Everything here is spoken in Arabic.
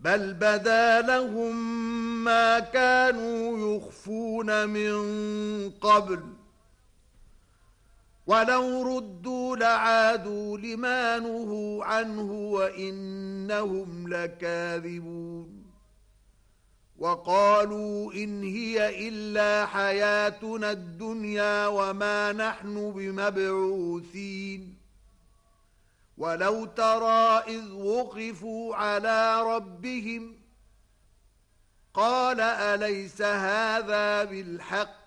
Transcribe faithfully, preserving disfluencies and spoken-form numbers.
بل بدا لهم ما كانوا يخفون من قبل ولو ردوا لعادوا لما نهوا عنه وإنهم لكاذبون وقالوا إن هي إلا حياتنا الدنيا وما نحن بمبعوثين ولو ترى إذ وقفوا على ربهم قال أليس هذا بالحق